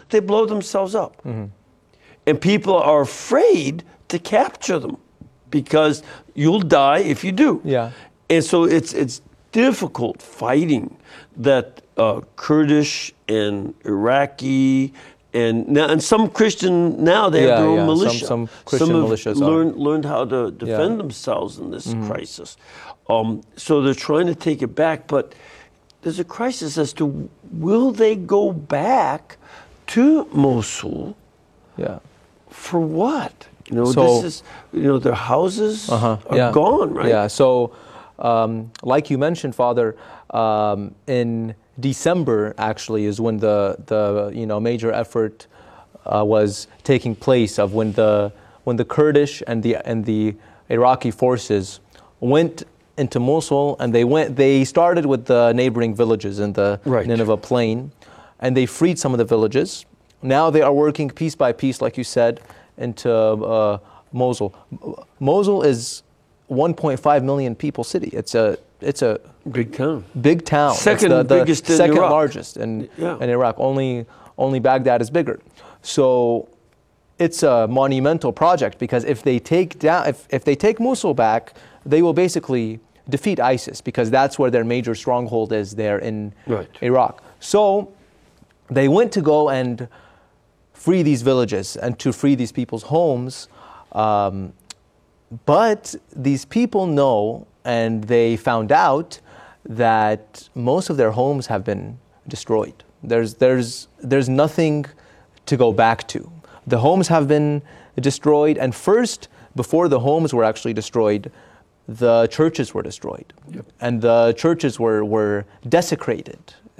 they blow themselves up. And people are afraid to capture them because you'll die if you do. Yeah. And so it's difficult fighting that Kurdish and Iraqi and some Christian now they have their own militia. Some Christian militias learned how to defend themselves in this crisis. So they're trying to take it back, but there's a crisis as to will they go back to Mosul? Yeah. For what? So, this is their houses are gone, right? Yeah. So, like you mentioned, Father, in December actually is when the major effort was taking place of when the Kurdish and the Iraqi forces went into Mosul, and they started with the neighboring villages in the Nineveh plain, and they freed some of the villages. Now they are working piece by piece, like you said, into Mosul. Mosul is 1.5 million people city. It's a big town. Big town. Second it's the biggest in second Iraq. largest in Iraq. Only Baghdad is bigger. So it's a monumental project because if they take Mosul back, they will basically defeat ISIS because that's where their major stronghold is there in Iraq. So they went to go and free these villages and to free these people's homes. But these people know, and they found out that most of their homes have been destroyed. There's nothing to go back to. The homes have been destroyed, and first, before the homes were actually destroyed, the churches were destroyed, and the churches were desecrated.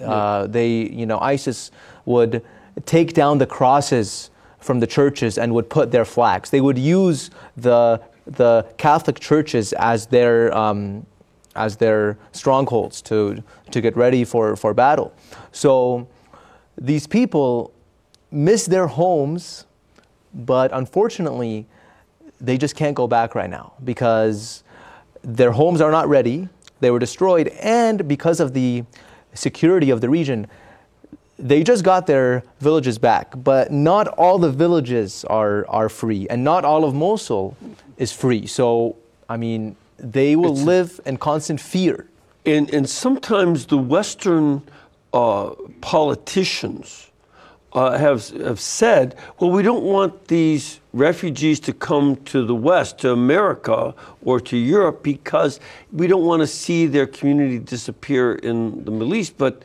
ISIS would take down the crosses from the churches and would put their flags. They would use the Catholic churches as their strongholds to get ready for battle. So these people miss their homes, but unfortunately, they just can't go back right now because their homes are not ready. They were destroyed, and because of the security of the region, they just got their villages back, but not all the villages are free, and not all of Mosul is free. So, I mean, they will live in constant fear. And sometimes the Western politicians have said, well, we don't want these refugees to come to the West, to America or to Europe, because we don't want to see their community disappear in the Middle East. But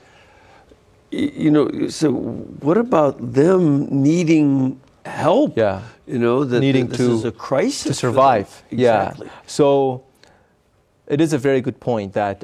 so what about them needing help? Yeah. Needing this is a crisis to survive. Exactly. Yeah. So it is a very good point that,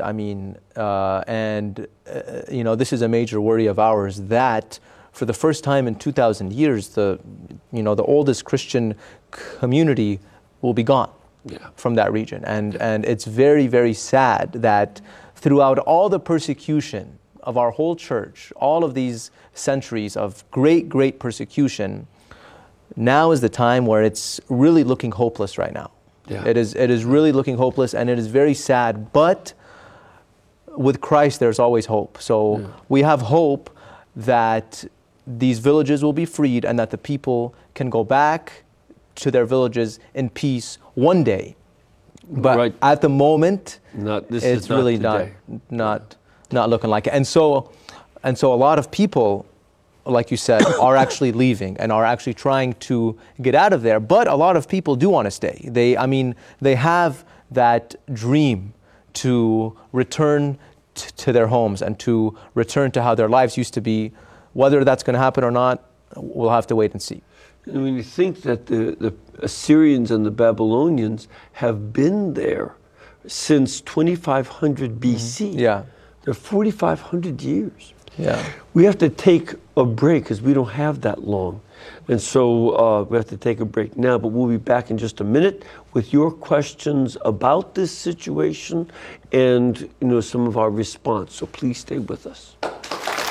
this is a major worry of ours that for the first time in 2,000 years, the oldest Christian community will be gone from that region. And it's very, very sad that throughout all the persecution of our whole church, all of these centuries of great, great persecution, now is the time where it's really looking hopeless right now. Yeah. It is really looking hopeless, and it is very sad, but with Christ there's always hope. So we have hope that these villages will be freed and that the people can go back to their villages in peace one day. But at the moment, it's really not looking like it. And so a lot of people, like you said, are actually leaving and are actually trying to get out of there. But a lot of people do want to stay. They have that dream to return to their homes and to return to how their lives used to be. Whether that's going to happen or not, we'll have to wait and see. And when you think that the Assyrians and the Babylonians have been there since 2500 BC. Yeah. They're 4,500 years. Yeah. We have to take a break because we don't have that long. And so we have to take a break now, but we'll be back in just a minute with your questions about this situation and some of our response. So please stay with us.